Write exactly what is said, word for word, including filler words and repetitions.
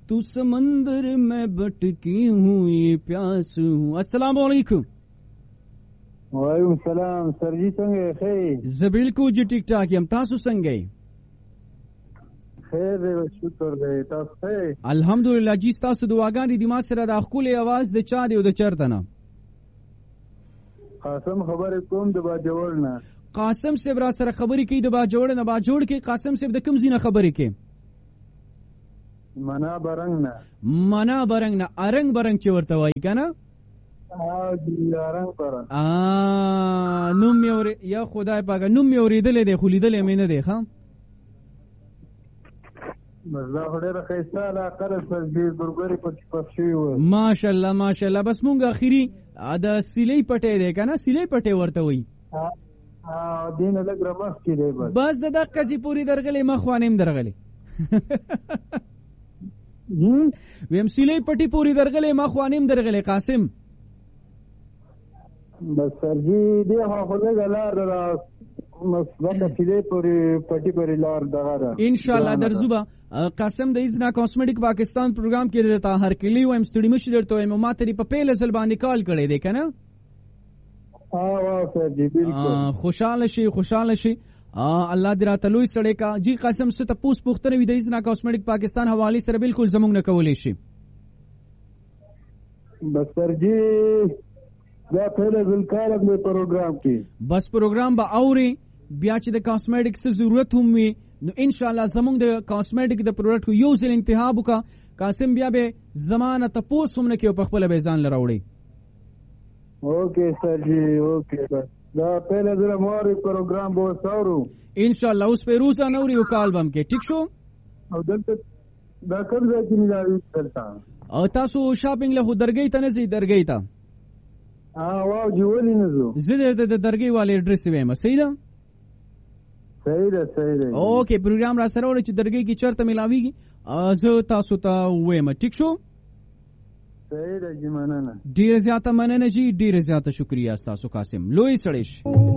तू समंदर में भटकी हूँ ये प्यास हूँ. अस्सलाम वालेकुम. वालेकुम सलाम. सरजी څنګه ښه؟ زه بالکل جی ټیک ټاک یم. تاسو څنګه یې؟ خیر دی شکر دی. تاسو ښه؟ الحمدلله. جی تاسو دعاګانې دي ما سره د ښکلې اواز د چا دی او د چرته نه؟ قاسم خبرې کوم د باجوړ نه. قاسم صاحب را سره خبرې کوي د باجوړ نه. باجوړ کې قاسم صاحب د کوم ځای نه خبرې کوي؟ منا برنګ نه. منا برنګ نه. ارنګ برنګ چې ورته وایي که نه؟ ارنګ برنګ. نوم مې اورې یا خدای پاکه نوم مې اورېدلی دی خو لیدلی مې نه دی. ښه ماشاءالله ماشاءالله. بس مونږ اخیری د سیلی پټی دی که نه؟ سیلی پټی ورته وایي. بس د دغه قضې پورې درغلی مخ وانیم درغلی. ویم سیلی پټی پورې درغلی مخ وانیم درغلی قاسم. بس سرجی دی خو لږه لار را مثبت سیلی پورې پټی پورې لار دغه ده ان شاء الله درځو به. قاسم د ایزنا کاسمیټک پاکستان پروګرام کې درته هر کلی وایم ستړي مشي درته وایم ما ترې په پیل ځل باندې کال کړی دی که نه؟ خوشحاله شي خوشحاله شي. الله دې راته لوی سړی کا. جی قاسم څه تپوس پوښتنه وي د ایزنا کاسمیټک پاکستان حوالې سره بالکل زموږ نه کولی شي. بس سرجی دا پیل ځل کار د پروګرام کې بس پروګرام به اوري بیا چې د کاسمیټک څه ضرورت هم وي نو ان شاء الله زموږ د کاسمیټک د پروډکټ یو ځل انتخاب وکړه قاسم بیا به زمانه تپوس هم نه کوي په خپل به ځان لراوړي. اوکے سر جی اوکے سر. دا پہلے ذرا موري پروګرام به وساورو ان شاء الله. اوس په روزه نوري او کال بم کې ټیک شو. او دلته دا کوم ځای کې ملایي دلته او تاسو شاپینګ له درګۍ ته نه زی درګۍ ته؟ ها واو جوړی نه زو زه د درګۍ والے اډرس ویم. صحیح ده صحیح ده صحیح ده. اوکے پروګرام را سره ور چې درګۍ کې چرته ملاويږي زه تاسو ته وایم. ټیک شو صحیح ده جی مننه. ډیر زیاته مننه جی ډیر زیاته شکریا تاسو قاسم لوی سړی.